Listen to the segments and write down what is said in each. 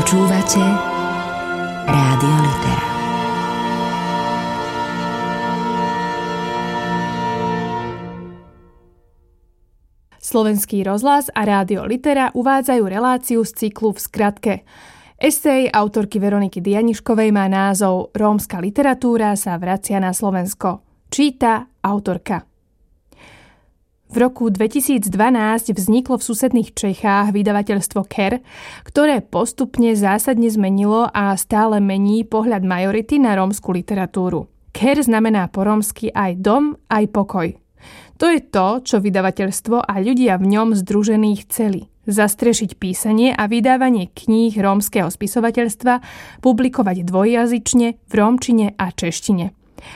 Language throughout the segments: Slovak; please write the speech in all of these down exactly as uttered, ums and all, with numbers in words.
Počúvate Rádio Litera. Slovenský rozhlas a Rádio Litera uvádzajú reláciu z cyklu V skratke. Esej autorky Veroniky Dianiškovej má názov Rómska literatúra sa vracia na Slovensko. Číta autorka. V roku dvetisícdvanásť vzniklo v susedných Čechách vydavateľstvo Ker, ktoré postupne zásadne zmenilo a stále mení pohľad majority na rómsku literatúru. Ker znamená po rómsky aj dom, aj pokoj. To je to, čo vydavateľstvo a ľudia v ňom združení chceli. Zastrešiť písanie a vydávanie kníh rómskeho spisovateľstva, publikovať dvojjazyčne v rómčine a češtine.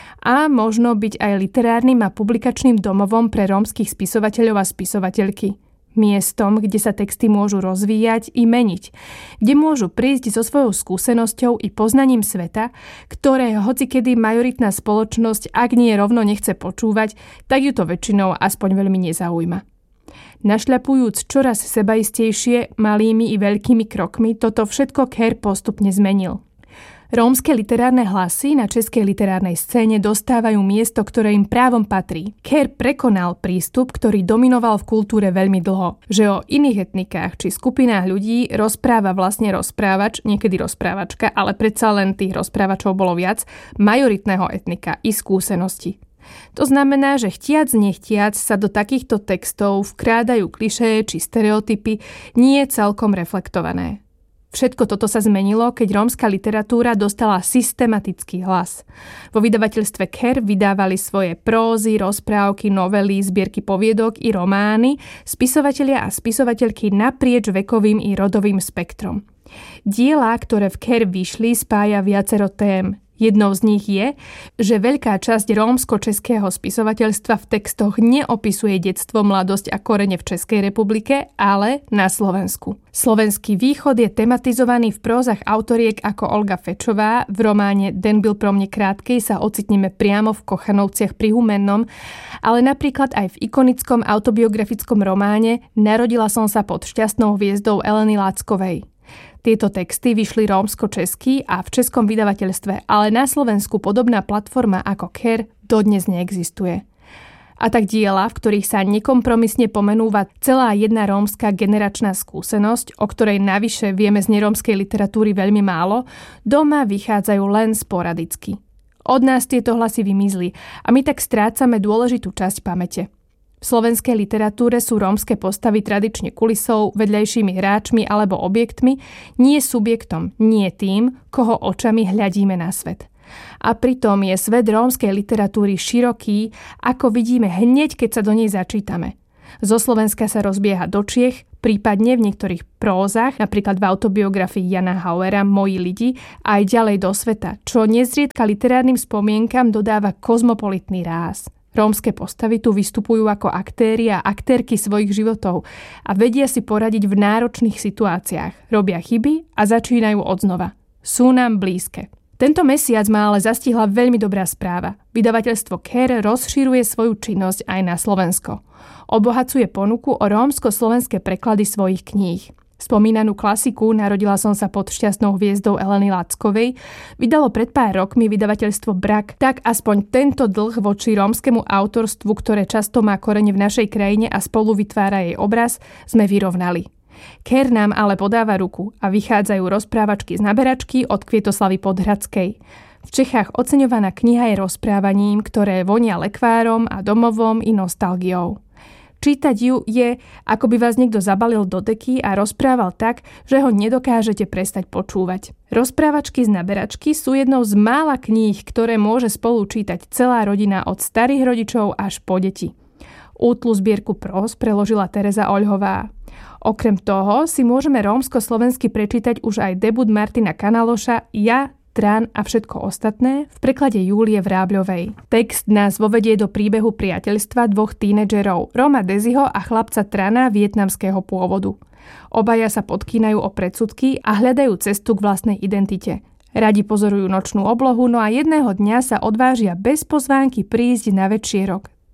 A možno byť aj literárnym a publikačným domovom pre rómskych spisovateľov a spisovateľky. Miestom, kde sa texty môžu rozvíjať i meniť. Kde môžu prísť so svojou skúsenosťou i poznaním sveta, ktoré hocikedy majoritná spoločnosť, ak nie rovno nechce počúvať, tak ju to väčšinou aspoň veľmi nezaujíma. Našľapujúc čoraz sebaistejšie, malými i veľkými krokmi, toto všetko Ker postupne zmenil. Rómske literárne hlasy na českej literárnej scéne dostávajú miesto, ktoré im právom patrí. Ker prekonal prístup, ktorý dominoval v kultúre veľmi dlho. Že o iných etnikách či skupinách ľudí rozpráva vlastne rozprávač, niekedy rozprávačka, ale predsa len tých rozprávačov bolo viac, majoritného etnika i skúsenosti. To znamená, že chtiac nechtiac sa do takýchto textov vkrádajú klišé či stereotypy nie celkom reflektované. Všetko toto sa zmenilo, keď rómska literatúra dostala systematický hlas. Vo vydavateľstve Ker vydávali svoje prózy, rozprávky, novely, zbierky poviedok i romány spisovatelia a spisovateľky naprieč vekovým i rodovým spektrom. Dielá, ktoré v Ker vyšli, spája viacero tém. Jednou z nich je, že veľká časť rómsko-českého spisovateľstva v textoch neopisuje detstvo, mladosť a korene v Českej republike, ale na Slovensku. Slovenský východ je tematizovaný v prózach autoriek ako Olga Fečová. V románe Den byl pro mne krátkej sa ocitneme priamo v Kochanovciach pri Humennom, ale napríklad aj v ikonickom autobiografickom románe Narodila som sa pod šťastnou hviezdou Eleny Láckovej. Tieto texty vyšli rómsko-česky a v českom vydavateľstve, ale na Slovensku podobná platforma ako Ker dodnes neexistuje. A tak diela, v ktorých sa nekompromisne pomenúva celá jedna rómska generačná skúsenosť, o ktorej navyše vieme z nerómskej literatúry veľmi málo, doma vychádzajú len sporadicky. Od nás tieto hlasy vymizli a my tak strácame dôležitú časť pamäte. V slovenskej literatúre sú rómske postavy tradične kulisou, vedľajšími hráčmi alebo objektmi, nie subjektom, nie tým, koho očami hľadíme na svet. A pritom je svet rómskej literatúry široký, ako vidíme hneď, keď sa do nej začítame. Zo Slovenska sa rozbieha do Čiech, prípadne v niektorých prózach, napríklad v autobiografii Jana Hauera Moji lidi, aj ďalej do sveta, čo nezriedka literárnym spomienkam dodáva kozmopolitný ráz. Rómske postavy tu vystupujú ako aktéri a aktérky svojich životov a vedia si poradiť v náročných situáciách. Robia chyby a začínajú odznova. Sú nám blízke. Tento mesiac ma ale zastihla veľmi dobrá správa. Vydavateľstvo Ker rozširuje svoju činnosť aj na Slovensko. Obohacuje ponuku o rómsko-slovenské preklady svojich kníh. Spomínanú klasiku Narodila som sa pod šťastnou hviezdou Eleny Láckovej vydalo pred pár rokmi vydavateľstvo Brak, tak aspoň tento dlh voči rómskemu autorstvu, ktoré často má korene v našej krajine a spolu vytvára jej obraz, sme vyrovnali. Ker nám ale podáva ruku a vychádzajú rozprávačky z naberačky od Kvietoslavy Podhradskej. V Čechách oceňovaná kniha je rozprávaním, ktoré vonia lekvárom a domovom i nostalgiou. Čítať ju je, ako by vás niekto zabalil do deky a rozprával tak, že ho nedokážete prestať počúvať. Rozprávačky z naberačky sú jednou z mála kníh, ktoré môže spolu čítať celá rodina od starých rodičov až po deti. Útlu zbierku próz preložila Tereza Oľhová. Okrem toho si môžeme rómsko-slovensky prečítať už aj debut Martina Kanaloša Ja, Trán a všetko ostatné v preklade Júlie Vrábľovej. Text nás vovedie do príbehu priateľstva dvoch tínedžerov, Roma Deziho a chlapca Trana vietnamského pôvodu. Obaja sa podkýnajú o predsudky a hľadajú cestu k vlastnej identite. Radi pozorujú nočnú oblohu, no a jedného dňa sa odvážia bez pozvánky prísť na večierok.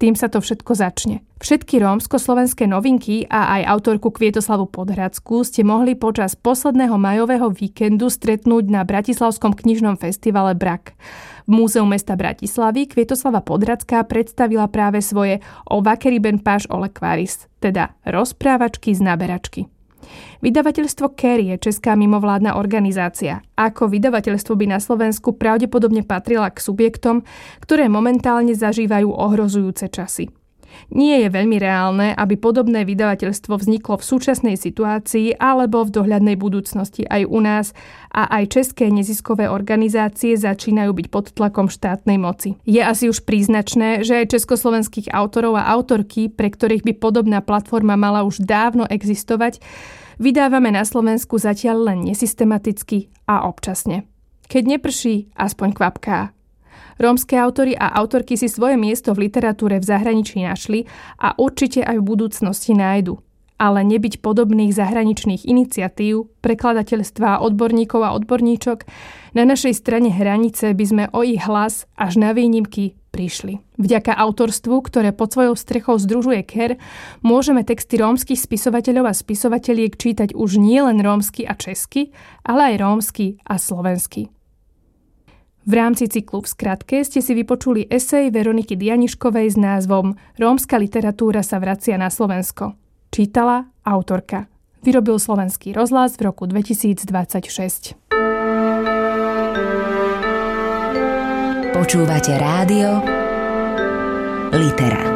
tým sa to všetko začne. Všetky rómsko-slovenské novinky a aj autorku Kvietoslavu Podhradskú ste mohli počas posledného majového víkendu stretnúť na Bratislavskom knižnom festivale Brak. V Múzeu mesta Bratislavy Kvietoslava Podhradská predstavila práve svoje O vakeriben páš olekvaris, teda rozprávačky z naberačky. Vydavateľstvo Ker je česká mimovládna organizácia. Ako vydavateľstvo by na Slovensku pravdepodobne patrila k subjektom, ktoré momentálne zažívajú ohrozujúce časy. Nie je veľmi reálne, aby podobné vydavateľstvo vzniklo v súčasnej situácii alebo v dohľadnej budúcnosti aj u nás a aj české neziskové organizácie začínajú byť pod tlakom štátnej moci. Je asi už príznačné, že aj československých autorov a autorky, pre ktorých by podobná platforma mala už dávno existovať, vydávame na Slovensku zatiaľ len nesystematicky a občasne. Keď neprší, aspoň kvapká. Rómske autori a autorky si svoje miesto v literatúre v zahraničí našli a určite aj v budúcnosti nájdu. Ale nebyť podobných zahraničných iniciatív, prekladateľstva, odborníkov a odborníčok, na našej strane hranice by sme o ich hlas až na výnimky prišli. Vďaka autorstvu, ktoré pod svojou strechou združuje Ker, môžeme texty rómskych spisovateľov a spisovateliek čítať už nielen rómsky a česky, ale aj rómsky a slovensky. V rámci cyklu V skratke ste si vypočuli esej Veroniky Dianiškovej s názvom Rómska literatúra sa vracia na Slovensko. Čítala autorka. Vyrobil Slovenský rozhlas v roku dvetisícdvadsaťšesť. Počúvate rádio Litera.